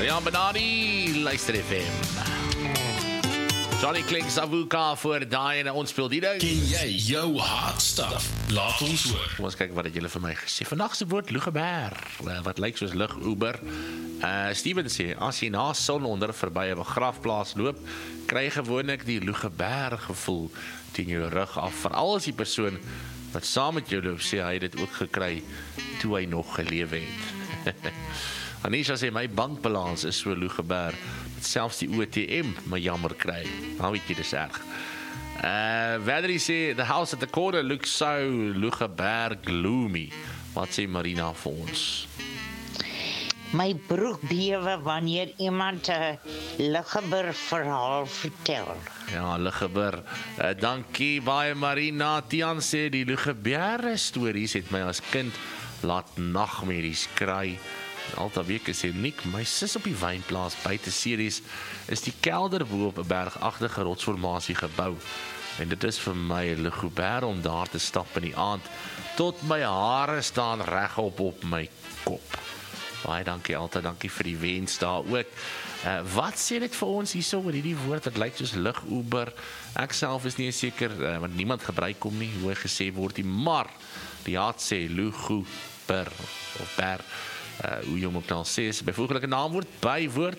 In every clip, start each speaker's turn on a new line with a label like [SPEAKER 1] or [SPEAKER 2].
[SPEAKER 1] Rian Benadi, Luister FM. Johnny Clegg Savuka voor daai en ons speel die ding.
[SPEAKER 2] Ken jy jou hard stuff? Laat ons hoor.
[SPEAKER 1] Kom ons kyk wat het julle vir my gesê. Vandag se woord lugeber, wat lyk soos luguber. Steven sê, as jy na sononder verby 'n begrafplaas loop, kry jy gewoonlik die lugeber gevoel teen jou rug af, veral as die persoon wat saam met jou loop sê hy het dit ook gekry toe hy nog gelewe het. Anisha sê, my bankbalans is so lugeber, dat selfs die OTM my jammer kry. Nou weet jy, dis erg. Valerie sê, the house at the corner looks so lugeber gloomy. Wat sê Marina vir ons?
[SPEAKER 3] My broek bewe wanneer iemand 'n lugeber verhaal vertel.
[SPEAKER 1] Ja, lugeber. Dankie baie Marina. Tian sê, die lugebere stories het my as kind laat nagmerries kry. Alta weke sê Nick, my sis op die wynplaas buite Ceres is die kelder bo op 'n bergagtige rotsformasie gebou. En dit is vir my 'n lugeber om daar te stap in die aand tot my hare staan regop op my kop. Baie dankie Alta, dankie vir die wens daar ook. Wat sê dit vir ons hierso oor hierdie woord wat lyk soos luguber? Ek self is nie seker want niemand gebruik hom nie hoe gesê word nie, maar die hart sê luguber of ber. Hoe jy hom ook nou sê, is byvoeglike naamwoord, bywoord,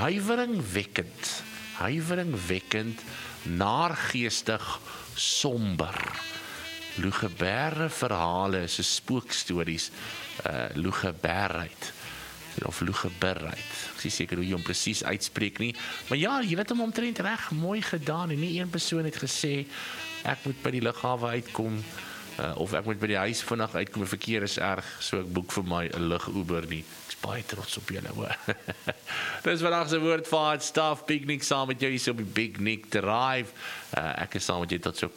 [SPEAKER 1] huiveringwekkend, naargeestig, somber. Lugebere verhale, so spookstories, lugeberheid, of lugeberheid. Ek is seker hoe jy hom presies uitspreek nie, maar ja, jy het hom omtrent reg mooi gedaan, en nie een persoon het gesê, ek moet by die lughawe uitkom, of ek moet by die huis vandag uitkom, verkeer is erg, so ek boek vir my 'n luguber nie. Ek is baie trots op julle hoor. Dis vandag se woord vir hard stuff, Big Nick saam met jou hier op die Big Nick Drive. Ek is saam met jou tot so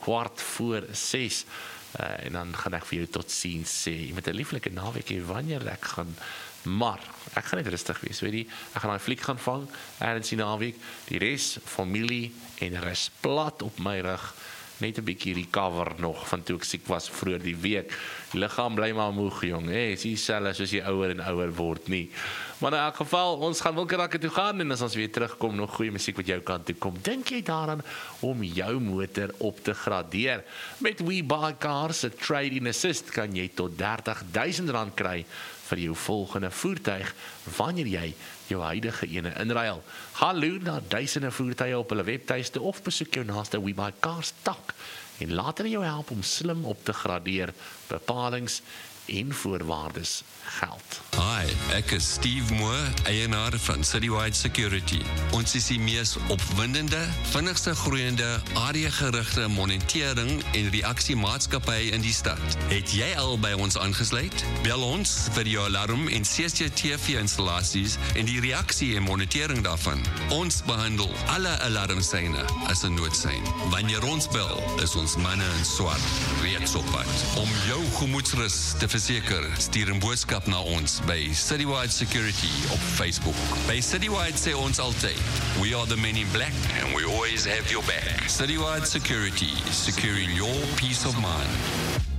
[SPEAKER 1] 5:15, en dan gaan ek vir jou tot ziens sê, met 'n lieflike naweek hier wanneer ek gaan, maar ek gaan net rustig wees, weet jy, ek gaan daai fliek gaan vang, ergens die naweek, die res, familie en res plat op my rug, net 'n bietjie recover nog van toe ek siek was vroeër die week. Die liggaam bly maar moeg, jong. Is nie selfs soos jy ouer en ouer word nie. Maar in elk geval, ons gaan Wilkerakke toe gaan en as ons weer terugkom, nog goeie musiek wat jou kant toe kom. Dink jy daaraan om jou motor op te gradeer? Met We Buy Cars, 'n trade-in assist, kan jy tot R30,000 kry vir jou volgende voertuig wanneer jy jou huidige ene inruil. Gaan loer na duisende voertuie op hulle webtuiste of besoek jou naaste We Buy Cars tak en laat hulle jou help om slim op te gradeer. Bepalings en voorwaardes geld.
[SPEAKER 4] Hi, ek is Steve Moore, eienaar van Citywide Security. Ons is die mees opwindende, vinnigste groeiende, areagerigte monitering en reaksiemaatskappy in die stad. Het jy al by ons aangesluit? Bel ons vir jou alarm en CCTV-installasies en die reaksie en monitering daarvan. Ons behandel alle alarmseine as 'n noodsein. Wanneer ons bel, is ons manne in swart reeds op pad. Om jou gemoedsrus te verseker, stuur 'n boodskap na ons by Citywide Security op Facebook. By Citywide sê ons altyd, we are the men in black and we always have your back. Citywide Security, securing your peace of mind.